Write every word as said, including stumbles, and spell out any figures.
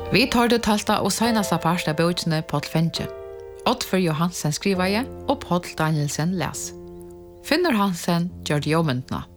Vi tar det talta og seneste parst av bøkene Paul Fenche. Oddfer Johansen skriver jeg, og Paul Danielsen les. Finnur Hansen gjør det jobbentene.